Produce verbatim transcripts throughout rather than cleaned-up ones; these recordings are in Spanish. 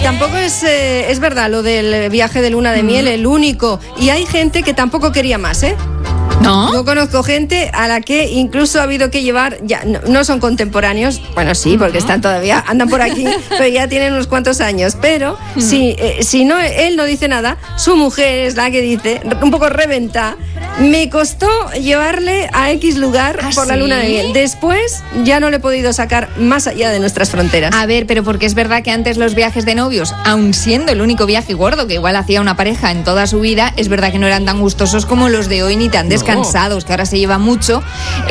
tampoco es, eh, es verdad lo del viaje de luna de miel, mm. el único. Y hay gente que tampoco quería más, ¿eh? ¿No? Yo conozco gente a la que incluso ha habido que llevar, ya no, no son contemporáneos, bueno sí, porque están todavía, andan por aquí, pero ya tienen unos cuantos años, pero uh-huh. si, eh, si no, él no dice nada, su mujer es la que dice, un poco reventa, me costó llevarle a X lugar ¿Ah, por la luna de miel. Después ya no le he podido sacar más allá de nuestras fronteras. A ver, pero porque es verdad que antes los viajes de novios, aun siendo el único viaje gordo que igual hacía una pareja en toda su vida, es verdad que no eran tan gustosos como los de hoy ni tan descansados. Cansados, que ahora se lleva mucho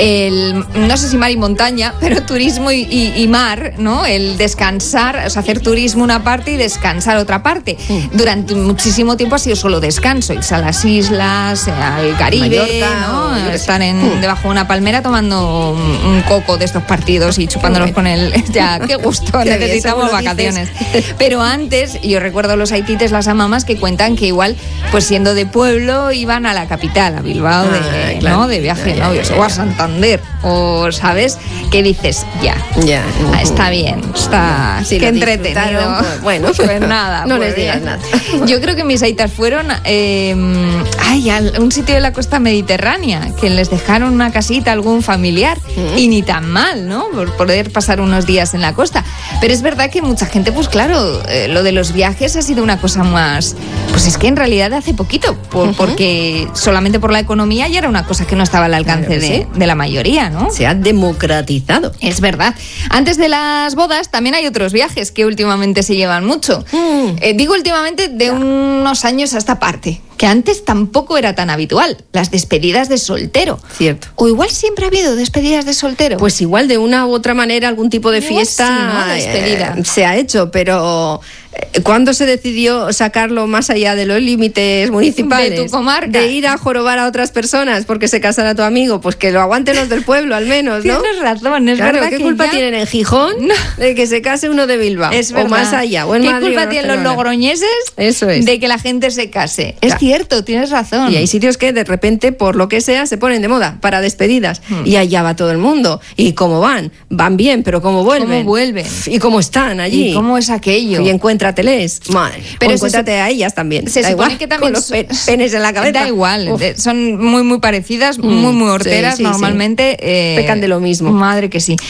el, no sé si mar y montaña, pero turismo y, y, y mar, ¿no? El descansar, o sea, hacer turismo una parte y descansar otra parte. Mm. Durante muchísimo tiempo ha sido solo descanso, irse a las islas, al Caribe, Mallorca, ¿no? Estar en, mm. debajo de una palmera tomando un, un coco de estos partidos y chupándolos con el... Ya, qué gusto, qué necesitamos vacaciones. Pero antes, yo recuerdo los haitites, las amamas, que cuentan que igual, pues siendo de pueblo, iban a la capital, a Bilbao, ah. de Eh, claro. ¿no? de viaje de novios, o a Santander, o sabes, que dices, ya, ya. Uh-huh. está bien, está sí, qué entretenido. Pues, bueno, pues nada, no pues les digas nada. Yo creo que mis aitas fueron eh, ay, a un sitio de la costa mediterránea, que les dejaron una casita a algún familiar, uh-huh. y ni tan mal, ¿no? Por poder pasar unos días en la costa. Pero es verdad que mucha gente, pues claro, eh, lo de los viajes ha sido una cosa más, pues es que en realidad hace poquito, por, uh-huh. porque solamente por la economía ya era una cosa que no estaba al alcance claro de, sí. de la mayoría, ¿no? Se ha democratizado. Es verdad. Antes de las bodas también hay otros viajes que últimamente se llevan mucho. Mm. Eh, digo últimamente de ya. unos años a esta parte, que antes tampoco era tan habitual, las despedidas de soltero. Cierto. O igual siempre ha habido despedidas de soltero. Pues igual de una u otra manera algún tipo de fiesta sí, ¿no? despedida. Eh, se ha hecho, pero ¿cuándo se decidió sacarlo más allá de los límites municipales? De tu comarca. De ir a jorobar a otras personas porque se casan a tu amigo, pues que lo aguanten los del pueblo al menos, ¿no? Tienes razón, es claro, verdad. ¿qué que culpa ya... tienen en Gijón no. de que se case uno de Bilbao? Es o más allá, o en ¿Qué Madrid, culpa tienen los logroñeses Eso es. de que la gente se case? Claro. Es cierto, tienes razón. Y hay sitios que de repente, por lo que sea, se ponen de moda para despedidas. Hmm. Y allá va todo el mundo. ¿Y cómo van? Van bien, pero ¿cómo vuelven? ¿Cómo vuelven? ¿Y cómo están allí? ¿Y cómo es aquello? Y encuéntrateles. Madre. Pero o encuéntrate se, a ellas también. Se da supone igual, que también con los pe- penes en la cabeza. Da igual. Uf. Son muy, muy parecidas, mm, muy, muy horteras sí, sí, normalmente. Sí. Eh, Pecan de lo mismo. Madre que sí.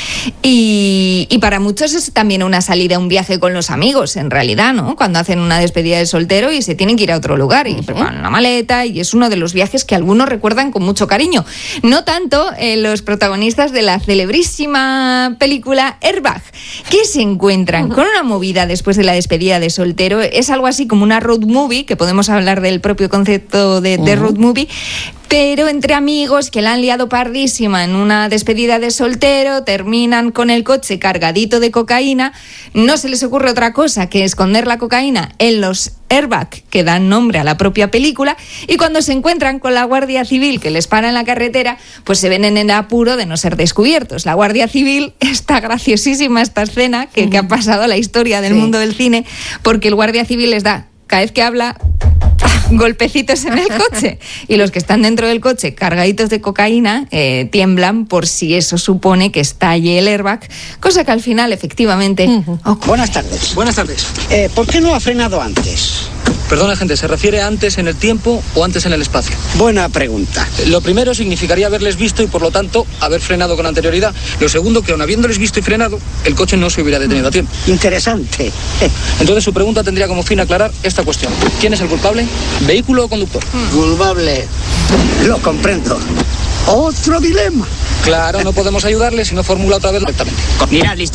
Y, y para muchos es también una salida, un viaje con los amigos, en realidad, ¿no? Cuando hacen una despedida de soltero y se tienen que ir a otro lugar y uh-huh. preparan la maleta, y es uno de los viajes que algunos recuerdan con mucho cariño. No tanto eh, los protagonistas de la celebrísima película Airbag, que se encuentran uh-huh. con una movida después de la despedida de soltero. Es algo así como una road movie, que podemos hablar del propio concepto de, de uh-huh. road movie, pero entre amigos que la han liado pardísima en una despedida de soltero, terminan con el coche cargadito de cocaína, no se les ocurre otra cosa que esconder la cocaína en los airbag que dan nombre a la propia película, y cuando se encuentran con la Guardia Civil que les para en la carretera, pues se ven en el apuro de no ser descubiertos. La Guardia Civil, está graciosísima esta escena que, que ha pasado a la historia del sí. mundo del cine, porque el Guardia Civil les da, cada vez que habla, golpecitos en el coche, y los que están dentro del coche cargaditos de cocaína eh, tiemblan por si eso supone que estalle el airbag, cosa que al final efectivamente uh-huh. ocurre. Buenas tardes. Buenas tardes. Eh, ¿Por qué no ha frenado antes? Perdona, gente, ¿se refiere a antes en el tiempo o antes en el espacio? Buena pregunta. Lo primero significaría haberles visto y por lo tanto haber frenado con anterioridad. Lo segundo, que aun habiéndoles visto y frenado, el coche no se hubiera detenido a tiempo. Interesante. Entonces su pregunta tendría como fin aclarar esta cuestión. ¿Quién es el culpable? ¿Vehículo o conductor? Culpable. Lo comprendo. Otro dilema. Claro, no podemos ayudarle si no formula otra vez correctamente. Mirad, listo.